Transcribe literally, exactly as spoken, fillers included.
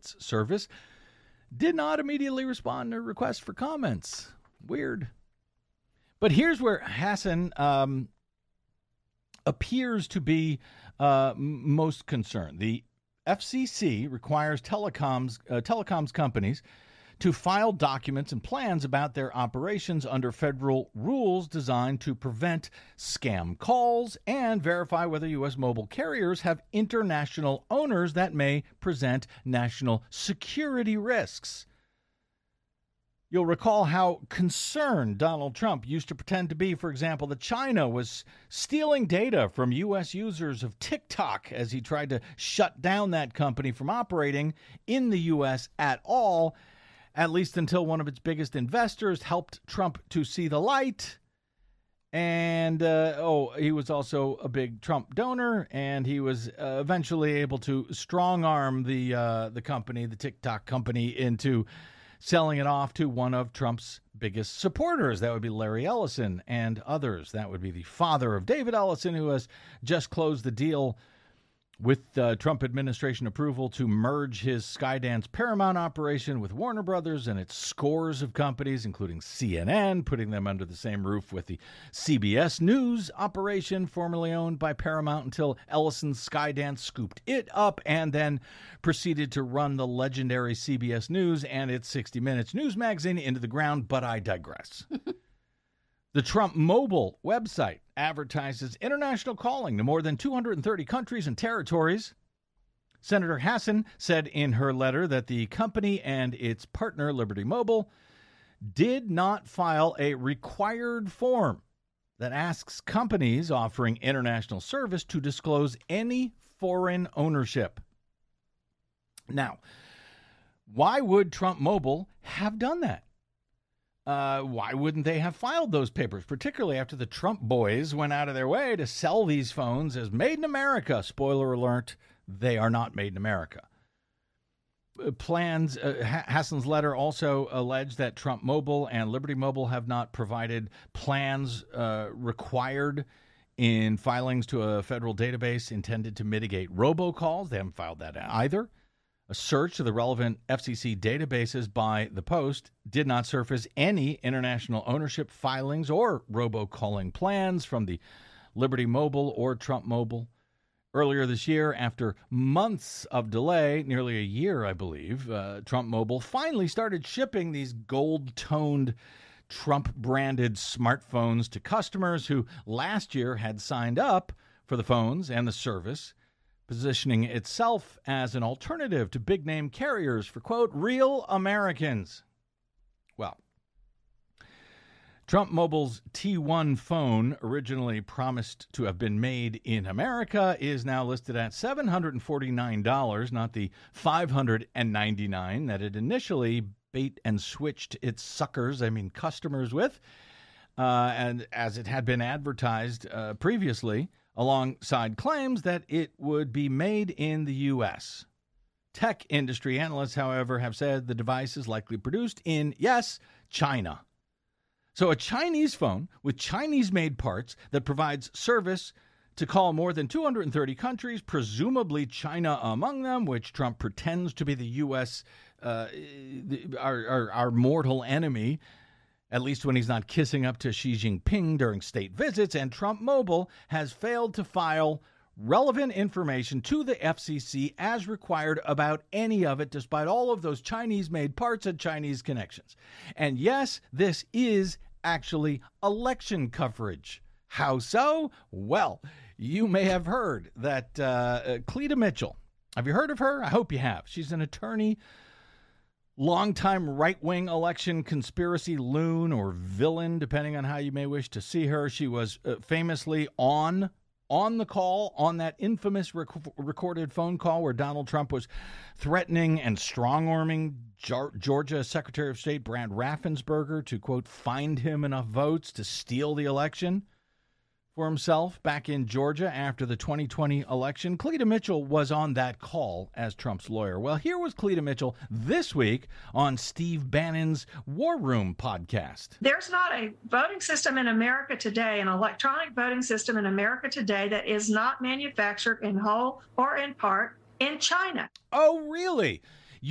service did not immediately respond to requests for comments. Weird. But here's where Hassan um, appears to be uh, most concerned. The F C C requires telecoms uh, telecoms companies to file documents and plans about their operations under federal rules designed to prevent scam calls and verify whether U S mobile carriers have international owners that may present national security risks. You'll recall how concerned Donald Trump used to pretend to be, for example, that China was stealing data from U S users of TikTok as he tried to shut down that company from operating in the U S at all, at least until one of its biggest investors helped Trump to see the light. And, uh, oh, he was also a big Trump donor, and he was uh, eventually able to strong-arm the uh, the company, the TikTok company, into selling it off to one of Trump's biggest supporters. That would be Larry Ellison and others. That would be the father of David Ellison, who has just closed the deal with uh, Trump administration approval to merge his Skydance Paramount operation with Warner Brothers and its scores of companies, including C N N, putting them under the same roof with the C B S News operation, formerly owned by Paramount, until Ellison's Skydance scooped it up and then proceeded to run the legendary C B S News and its sixty minutes news magazine into the ground, but I digress. The Trump Mobile website advertises international calling to more than two hundred thirty countries and territories. Senator Hassan said in her letter that the company and its partner, Liberty Mobile, did not file a required form that asks companies offering international service to disclose any foreign ownership. Now, why would Trump Mobile have done that? Uh, why wouldn't they have filed those papers, particularly after the Trump boys went out of their way to sell these phones as made in America? Spoiler alert, they are not made in America. Uh, plans, uh, Hassan's letter also alleged that Trump Mobile and Liberty Mobile have not provided plans uh, required in filings to a federal database intended to mitigate robocalls. They haven't filed that either. A search of the relevant F C C databases by the Post did not surface any international ownership filings or robocalling plans from the Liberty Mobile or Trump Mobile. Earlier this year, after months of delay, nearly a year, I believe, uh, Trump Mobile finally started shipping these gold-toned Trump-branded smartphones to customers who last year had signed up for the phones and the service, positioning itself as an alternative to big-name carriers for, quote, real Americans. Well, Trump Mobile's T one phone, originally promised to have been made in America, is now listed at seven hundred forty-nine dollars, not the five hundred ninety-nine dollars that it initially bait and switched its suckers, I mean customers, with, uh, and as it had been advertised uh, previously, alongside claims that it would be made in the U S. Tech industry analysts, however, have said the device is likely produced in, yes, China. So a Chinese phone with Chinese-made parts that provides service to call more than two hundred thirty countries, presumably China among them, which Trump pretends to be the U S, uh, our, our, our mortal enemy, at least when he's not kissing up to Xi Jinping during state visits. And Trump Mobile has failed to file relevant information to the F C C as required about any of it, despite all of those Chinese-made parts and Chinese connections. And yes, this is actually election coverage. How so? Well, you may have heard that uh, Cleta Mitchell, have you heard of her? I hope you have. She's an attorney, longtime right-wing election conspiracy loon or villain, depending on how you may wish to see her. She was uh, famously on on the call, on that infamous rec- recorded phone call where Donald Trump was threatening and strong-arming Jar- Georgia Secretary of State Brad Raffensperger to, quote, find him enough votes to steal the election for himself back in Georgia after the twenty twenty election. Cleta Mitchell was on that call as Trump's lawyer. Well, here was Cleta Mitchell this week on Steve Bannon's War Room podcast. There's not a voting system in America today, an electronic voting system in America today, that is not manufactured in whole or in part in China. Oh, really?